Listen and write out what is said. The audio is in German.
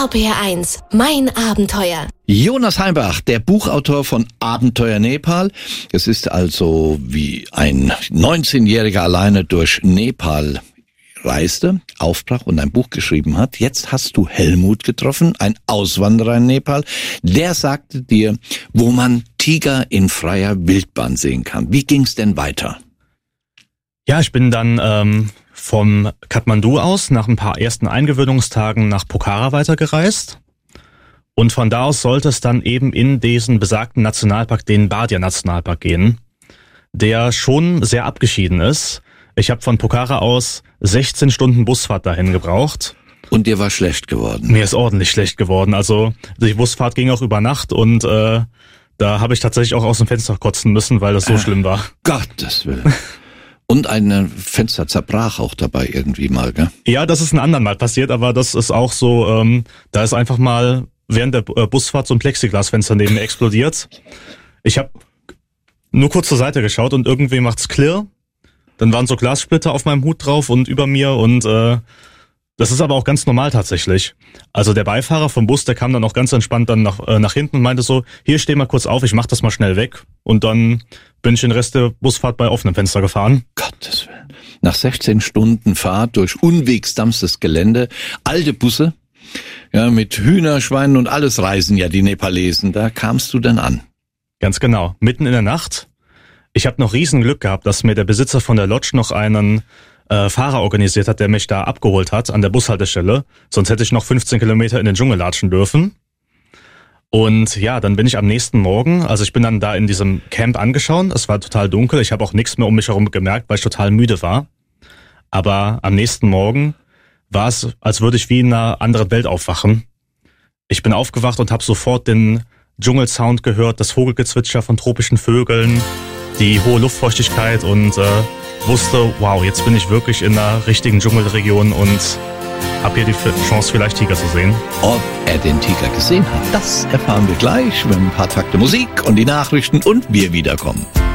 RPR1, mein Abenteuer. Jonas Heimbach, der Buchautor von Abenteuer Nepal. Es ist also wie ein 19-Jähriger alleine durch Nepal reiste, aufbrach und ein Buch geschrieben hat. Jetzt hast du Helmut getroffen, ein Auswanderer in Nepal. Der sagte dir, wo man Tiger in freier Wildbahn sehen kann. Wie ging's denn weiter? Ja, ich bin dann vom Kathmandu aus nach ein paar ersten Eingewöhnungstagen nach Pokhara weitergereist. Und von da aus sollte es dann eben in diesen besagten Nationalpark, den Bardia-Nationalpark gehen, der schon sehr abgeschieden ist. Ich habe von Pokhara aus 16 Stunden Busfahrt dahin gebraucht. Und dir war schlecht geworden? Mir ist ordentlich schlecht geworden. Also die Busfahrt ging auch über Nacht und da habe ich tatsächlich auch aus dem Fenster kotzen müssen, weil das so schlimm war. Gottes Willen. Und ein Fenster zerbrach auch dabei irgendwie mal, gell? Ja, das ist ein anderen Mal passiert, aber das ist auch so, da ist einfach mal während der Busfahrt so ein Plexiglasfenster neben mir explodiert. Ich habe nur kurz zur Seite geschaut und irgendwie macht's klirr. Dann waren so Glassplitter auf meinem Hut drauf und über mir und das ist aber auch ganz normal tatsächlich. Also der Beifahrer vom Bus, der kam dann auch ganz entspannt dann nach hinten und meinte so, hier steh mal kurz auf, ich mach das mal schnell weg. Und dann bin ich den Rest der Busfahrt bei offenem Fenster gefahren. Gottes Willen. Nach 16 Stunden Fahrt durch unwegsamstes Gelände, alte Busse, ja, mit Hühner, Schweinen und alles reisen ja die Nepalesen. Da kamst du dann an. Ganz genau, mitten in der Nacht. Ich habe noch riesen Glück gehabt, dass mir der Besitzer von der Lodge noch einen Fahrer organisiert hat, der mich da abgeholt hat an der Bushaltestelle. Sonst hätte ich noch 15 Kilometer in den Dschungel latschen dürfen. Und ja, dann bin ich am nächsten Morgen, also ich bin dann da in diesem Camp angeschaut. Es war total dunkel, ich habe auch nichts mehr um mich herum gemerkt, weil ich total müde war. Aber am nächsten Morgen war es, als würde ich wie in einer anderen Welt aufwachen. Ich bin aufgewacht und habe sofort den Dschungelsound gehört, das Vogelgezwitscher von tropischen Vögeln, die hohe Luftfeuchtigkeit und wusste, wow, jetzt bin ich wirklich in einer richtigen Dschungelregion und habe hier die Chance, vielleicht Tiger zu sehen. Ob er den Tiger gesehen hat, das erfahren wir gleich, wenn ein paar Takte Musik und die Nachrichten und wir wiederkommen.